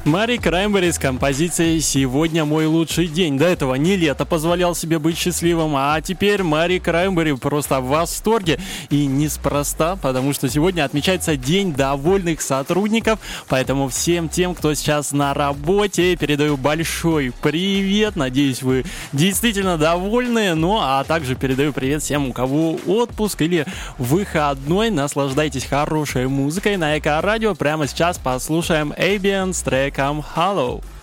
Мари Краймбрери с композицией «Сегодня мой лучший день». До этого не лето позволял себе быть счастливым, а теперь Мари Краймбрери просто в восторге. И неспроста, потому что сегодня отмечается День довольных сотрудников. Поэтому всем тем, кто сейчас на работе, передаю большой привет. Надеюсь, вы действительно довольны. Ну, а также передаю привет всем, у кого отпуск или выходной. Наслаждайтесь хорошей музыкой на Эко Радио. Прямо сейчас послушаем Ambient с треком «Hollow».